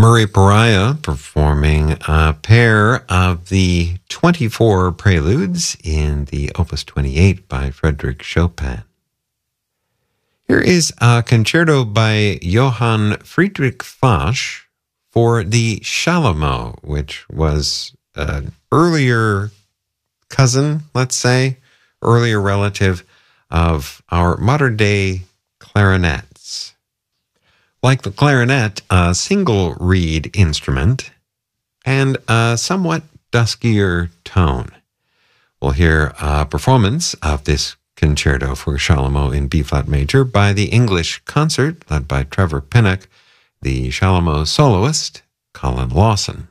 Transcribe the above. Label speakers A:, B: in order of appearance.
A: Murray Pariah performing a pair of the 24 preludes in the Opus 28 by Frédéric Chopin. Here is a concerto by Johann Friedrich Fasch for the Chalumeau, which was an earlier cousin, let's say, earlier relative of our modern-day clarinets. Like the clarinet, a single reed instrument and a somewhat duskier tone. We'll hear a performance of this concerto for Chalumeau in B-flat major by the English Concert, led by Trevor Pinnock, the Chalumeau soloist, Colin Lawson.